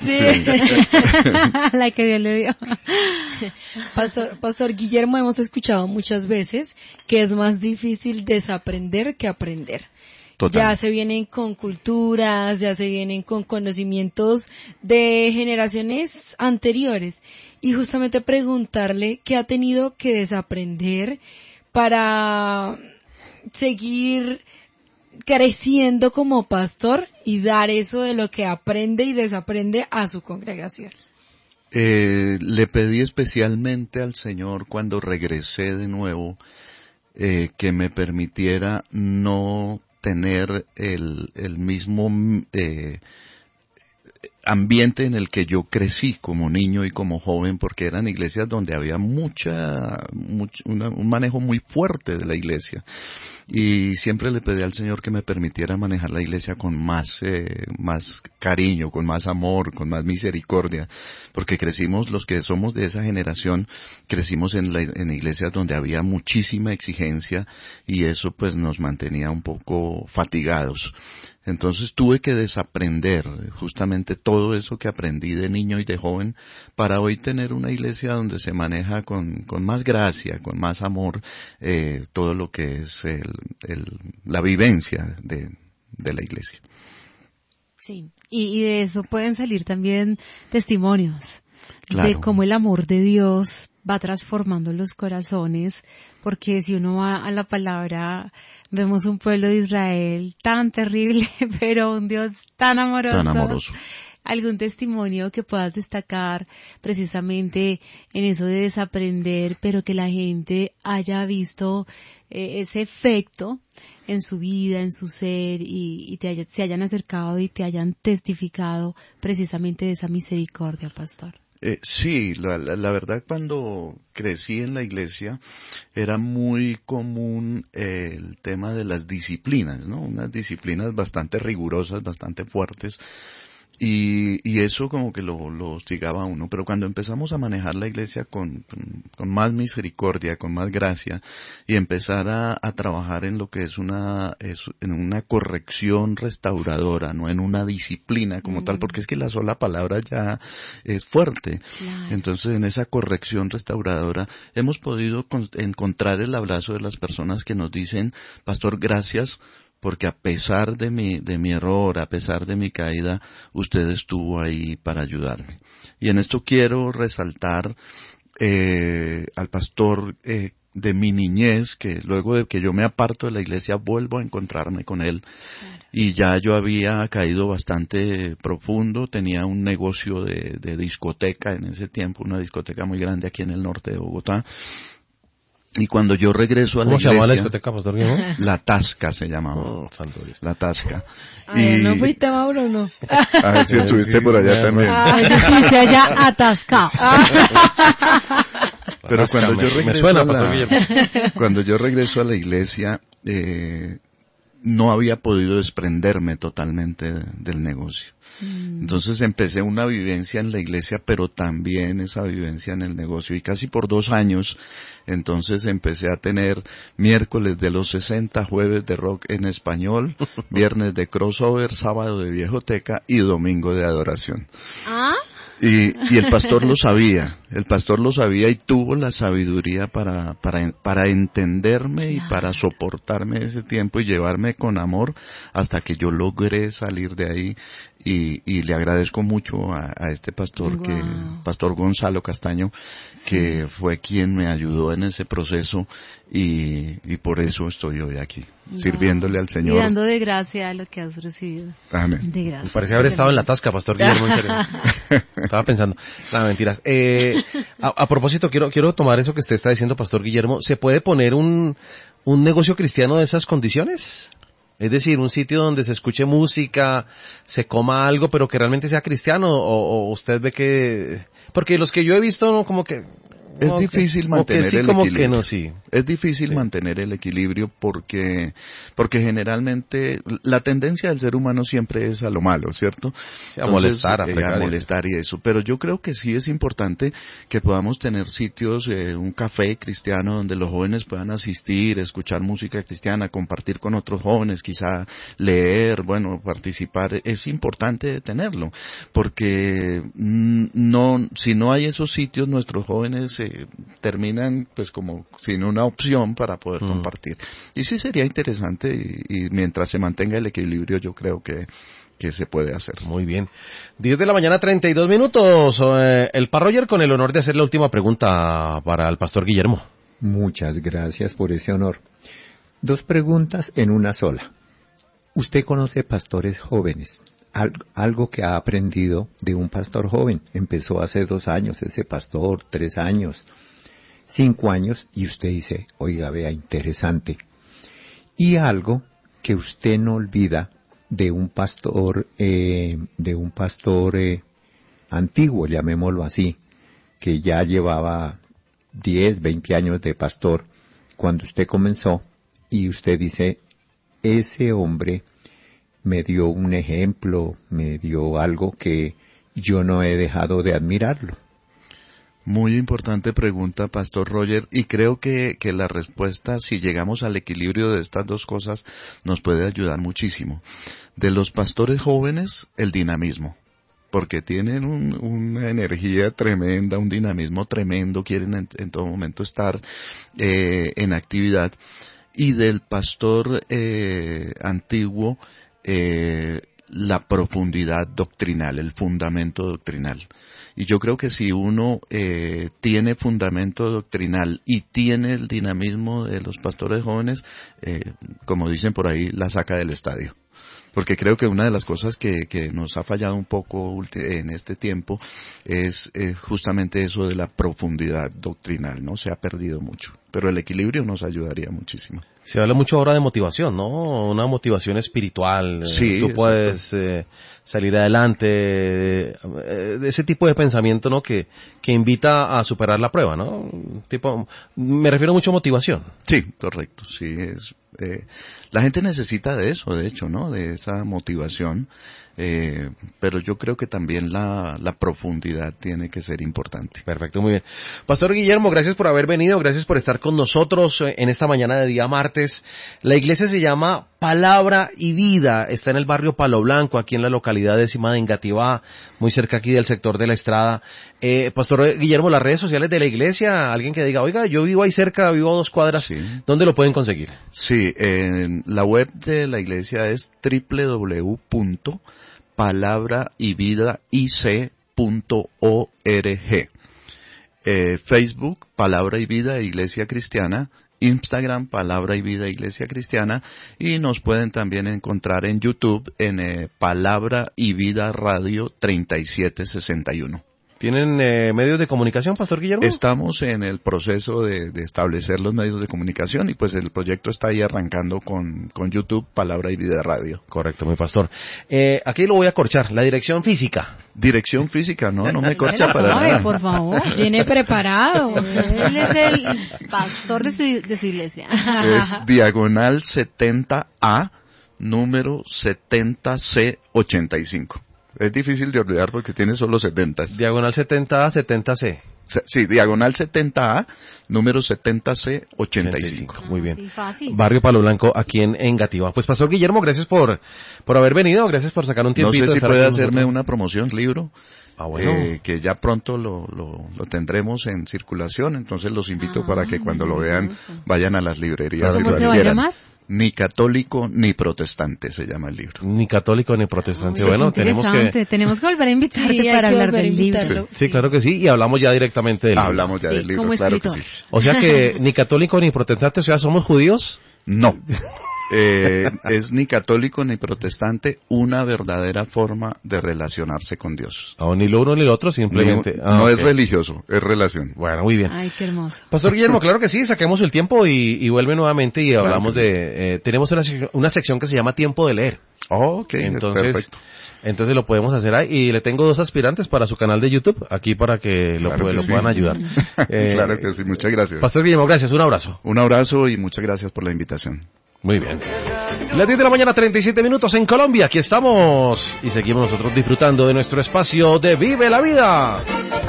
Sí. La que Dios le dio. Pastor Guillermo, hemos escuchado muchas veces que es más difícil desaprender que aprender. Total. Ya se vienen con culturas, ya se vienen con conocimientos de generaciones anteriores. Y justamente preguntarle qué ha tenido que desaprender para seguir creciendo como pastor y dar eso de lo que aprende y desaprende a su congregación. Le pedí especialmente al Señor cuando regresé de nuevo que me permitiera no tener el mismo ambiente en el que yo crecí como niño y como joven, porque eran iglesias donde había un manejo muy fuerte de la iglesia. Y siempre le pedí al Señor que me permitiera manejar la iglesia con más cariño, con más amor, con más misericordia, porque crecimos, los que somos de esa generación, crecimos en iglesias donde había muchísima exigencia y eso pues nos mantenía un poco fatigados. Entonces tuve que desaprender justamente todo eso que aprendí de niño y de joven para hoy tener una iglesia donde se maneja con más gracia, con más amor, todo lo que es la vivencia de la iglesia. Sí, y de eso pueden salir también testimonios. Claro. De cómo el amor de Dios va transformando los corazones, porque si uno va a la palabra, vemos un pueblo de Israel tan terrible, pero un Dios tan amoroso. Tan amoroso. ¿Algún testimonio que puedas destacar precisamente en eso de desaprender, pero que la gente haya visto ese efecto en su vida, en su ser, y se hayan acercado y te hayan testificado precisamente de esa misericordia, pastor? Sí, la verdad cuando crecí en la iglesia era muy común el tema de las disciplinas, ¿no? Unas disciplinas bastante rigurosas, bastante fuertes. Y eso como que lo hostigaba a uno, pero cuando empezamos a manejar la iglesia con más misericordia, con más gracia, y empezar a trabajar en lo que es en una corrección restauradora, no en una disciplina como tal, porque es que la sola palabra ya es fuerte. Claro. Entonces en esa corrección restauradora hemos podido encontrar el abrazo de las personas que nos dicen, pastor, gracias, porque a pesar de mi error, a pesar de mi caída, usted estuvo ahí para ayudarme. Y en esto quiero resaltar al pastor de mi niñez, que luego de que yo me aparto de la iglesia vuelvo a encontrarme con él. Claro. Y ya yo había caído bastante profundo, tenía un negocio de discoteca en ese tiempo, una discoteca muy grande aquí en el norte de Bogotá. Y cuando yo regreso a la iglesia... ¿Cómo se llamaba la discoteca, pastor Guillermo? La Tasca se llamaba. Oh, santo Dios. La Tasca. Ay, ¿no fuiste, Mauro, no? A ver si estuviste por allá también. A ver si estuviste allá atascado. Pero cuando yo regreso me suena, pastor Guillermo. Cuando yo regreso a la iglesia, no había podido desprenderme totalmente del negocio. Entonces empecé una vivencia en la iglesia, pero también esa vivencia en el negocio. Y casi por 2 años, entonces empecé a tener miércoles de los 60, jueves de rock en español, viernes de crossover, sábado de viejoteca y domingo de adoración. ¿Ah? Y el pastor lo sabía y tuvo la sabiduría para entenderme y para soportarme ese tiempo y llevarme con amor hasta que yo logré salir de ahí y le agradezco mucho a este pastor, pastor Gonzalo Castaño, que fue quien me ayudó en ese proceso y por eso estoy hoy aquí, sirviéndole al Señor. Y dando de gracia a lo que has recibido. Amén. De gracia. Me parece haber estado en la Tasca, pastor Guillermo, en serio. Estaba pensando. No, mentiras. A propósito, quiero tomar eso que usted está diciendo, pastor Guillermo. ¿Se puede poner un negocio cristiano de esas condiciones? Es decir, un sitio donde se escuche música, se coma algo, pero que realmente sea cristiano, o usted ve que... Porque los que yo he visto, como que Es difícil mantener sí, el como equilibrio. que no, sí. Es difícil mantener el equilibrio porque generalmente la tendencia del ser humano siempre es a lo malo, ¿cierto? A molestar, a a fregar. molestar y eso. Pero yo creo que sí es importante que podamos tener sitios, un café cristiano donde los jóvenes puedan asistir, escuchar música cristiana, compartir con otros jóvenes, quizá leer, bueno, participar. Es importante tenerlo porque si no hay esos sitios, nuestros jóvenes terminan pues como sin una opción para poder compartir. Y sí sería interesante y mientras se mantenga el equilibrio yo creo que se puede hacer. Muy bien. 10 de la mañana, 32 minutos. El Pastor Roger con el honor de hacer la última pregunta para el Pastor Guillermo. Muchas gracias por ese honor. 2 preguntas en una sola. Usted conoce pastores jóvenes. Algo que ha aprendido de un pastor joven. Empezó hace 2 años ese pastor, 3 años, 5 años, y usted dice, oiga, vea, interesante. Y algo que usted no olvida de un pastor antiguo, llamémoslo así, que ya llevaba 10, 20 años de pastor, cuando usted comenzó, y usted dice, ese hombre me dio un ejemplo, me dio algo que yo no he dejado de admirarlo. Muy importante pregunta, Pastor Roger, y creo que la respuesta, si llegamos al equilibrio de estas 2 cosas, nos puede ayudar muchísimo. De los pastores jóvenes, el dinamismo, porque tienen una energía tremenda, un dinamismo tremendo, quieren en todo momento estar en actividad. Y del pastor antiguo, la profundidad doctrinal, el fundamento doctrinal. Y yo creo que si uno tiene fundamento doctrinal y tiene el dinamismo de los pastores jóvenes, como dicen por ahí, la saca del estadio. Porque creo que una de las cosas que nos ha fallado un poco en este tiempo es justamente eso de la profundidad doctrinal, ¿no? Se ha perdido mucho. Pero el equilibrio nos ayudaría muchísimo. Se habla mucho ahora de motivación, ¿no? Una motivación espiritual. Sí, tú puedes salir adelante, de ese tipo de pensamiento, ¿no? Que invita a superar la prueba, ¿no? Me refiero mucho a motivación. Sí, correcto. Sí, la gente necesita de eso, de hecho, ¿no? De esa motivación. Pero yo creo que también la profundidad tiene que ser importante. Perfecto, muy bien. Pastor Guillermo, gracias por haber venido, gracias por estar con nosotros en esta mañana de día martes. La iglesia se llama Palabra y Vida, está en el barrio Palo Blanco, aquí en la localidad décima de Engativá, muy cerca aquí del sector de la Estrada. Pastor Guillermo, las redes sociales de la iglesia, alguien que diga, oiga, yo vivo ahí cerca, vivo a 2 cuadras, sí. ¿Dónde lo pueden conseguir? Sí, la web de la iglesia es www.palabrayvidaic.org. Facebook, Palabra y Vida Iglesia Cristiana. Instagram, Palabra y Vida Iglesia Cristiana. Y nos pueden también encontrar en YouTube en Palabra y Vida Radio 3761. ¿Tienen medios de comunicación, Pastor Guillermo? Estamos en el proceso de establecer los medios de comunicación y pues el proyecto está ahí arrancando con YouTube, Palabra y Vida Radio. Correcto, mi pastor. Aquí lo voy a corchar, la dirección física. Dirección física, no me corcha para nada. Por favor. Viene preparado. Él es el pastor de su iglesia. Es diagonal 70A, número 70C85. Es difícil de olvidar porque tiene solo 70. Diagonal 70A, 70C. Sí, diagonal 70A, número 70C85. Muy bien. Sí, fácil. Barrio Palo Blanco, aquí en Engativá. Pues, Pastor Guillermo, gracias por haber venido, gracias por sacar un tiempito. No sé si puede hacerme una promoción, libro. Bueno. Que ya pronto lo tendremos en circulación, entonces los invito para que cuando lo vean vayan a las librerías. ¿Cómo se va a llamar? Ni católico ni protestante se llama el libro. Ni católico ni protestante. Bueno, tenemos que volver a invitarte para hablar del libro. Sí, claro que sí, y hablamos ya directamente del libro. Hablamos ya del libro, claro que sí. O sea que ni católico ni protestante, o sea, ¿somos judíos? No. Es ni católico ni protestante, una verdadera forma de relacionarse con Dios. Ni lo uno ni lo otro, simplemente. No es religioso, es relación. Bueno, muy bien. Ay, qué hermoso. Pastor Guillermo, claro que sí, saquemos el tiempo y vuelve nuevamente y hablamos de... tenemos una sección que se llama Tiempo de Leer. Ok, perfecto. Entonces lo podemos hacer ahí. Y le tengo 2 aspirantes para su canal de YouTube, aquí para que lo puedan ayudar. Claro que sí, muchas gracias. Pastor Guillermo, gracias, un abrazo. Un abrazo y muchas gracias por la invitación. Muy bien. Las 10 de la mañana, 37 minutos en Colombia. Aquí estamos y seguimos nosotros disfrutando de nuestro espacio de Vive la Vida.